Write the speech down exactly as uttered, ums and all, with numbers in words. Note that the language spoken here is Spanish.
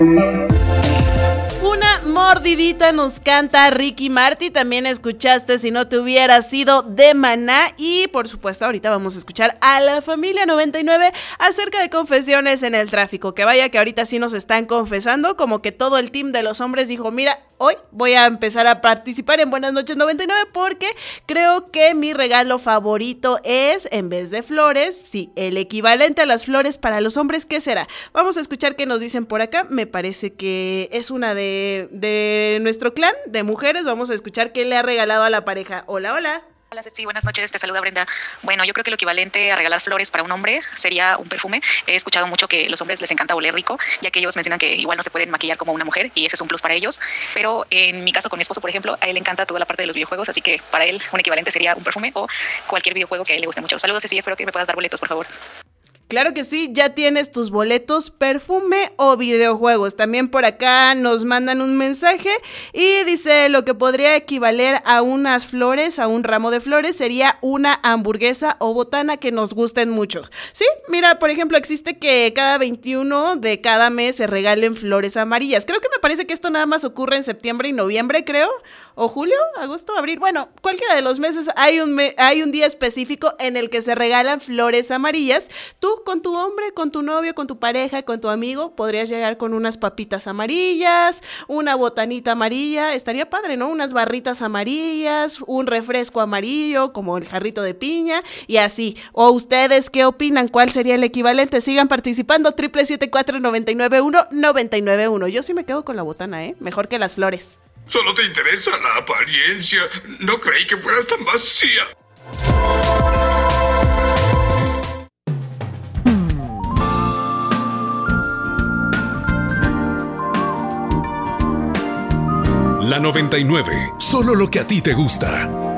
Una mordidita nos canta Ricky Martin. También escuchaste Si no te hubiera sido de Maná. Y por supuesto ahorita vamos a escuchar a la familia noventa y nueve acerca de confesiones en el tráfico. Que vaya que ahorita sí nos están confesando, como que todo el team de los hombres dijo: mira, hoy voy a empezar a participar en Buenas Noches noventa y nueve porque creo que mi regalo favorito es, en vez de flores, sí, el equivalente a las flores para los hombres. ¿Qué será? Vamos a escuchar qué nos dicen por acá. Me parece que es una de, de nuestro clan de mujeres. Vamos a escuchar qué le ha regalado a la pareja. Hola, hola. Hola Ceci, buenas noches, te saluda Brenda. Bueno, yo creo que lo equivalente a regalar flores para un hombre sería un perfume. He escuchado mucho que a los hombres les encanta oler rico, ya que ellos mencionan que igual no se pueden maquillar como una mujer y ese es un plus para ellos. Pero en mi caso con mi esposo, por ejemplo, a él le encanta toda la parte de los videojuegos, así que para él un equivalente sería un perfume o cualquier videojuego que a él le guste mucho. Saludos Ceci, espero que me puedas dar boletos, por favor. Claro que sí, ya tienes tus boletos, perfume o videojuegos. También por acá nos mandan un mensaje y dice: lo que podría equivaler a unas flores, a un ramo de flores, sería una hamburguesa o botana que nos gusten mucho. Sí, mira, por ejemplo, existe que cada veintiuno de cada mes se regalen flores amarillas. Creo que me parece que esto nada más ocurre en septiembre y noviembre, creo. O julio, agosto, abril. Bueno, cualquiera de los meses hay un, me- hay un día específico en el que se regalan flores amarillas. Tú con tu hombre, con tu novio, con tu pareja, con tu amigo, podrías llegar con unas papitas amarillas, una botanita amarilla, estaría padre, ¿no? Unas barritas amarillas, un refresco amarillo, como el jarrito de piña, y así. ¿O ustedes qué opinan? ¿Cuál sería el equivalente? Sigan participando, triple siete cuatro nueve nueve uno nueve nueve uno. Yo sí me quedo con la botana, ¿eh? Mejor que las flores. Solo te interesa la apariencia. No creí que fueras tan vacía. La noventa y nueve, solo lo que a ti te gusta.